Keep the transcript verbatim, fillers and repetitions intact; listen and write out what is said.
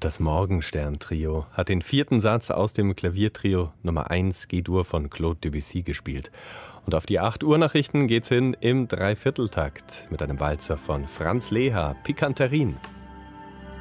Das Morgenstern-Trio hat den vierten Satz aus dem Klaviertrio Nummer eins G-Dur von Claude Debussy gespielt. Und auf die acht Uhr Nachrichten geht's hin im Dreivierteltakt mit einem Walzer von Franz Leha, Pikanterin.